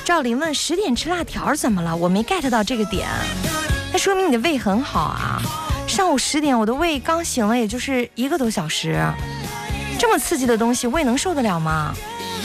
赵琳问10点吃辣条怎么了？我没 get 到这个点，那说明你的胃很好啊。上午10点我的胃刚醒了，也就是1个多小时，这么刺激的东西胃能受得了吗？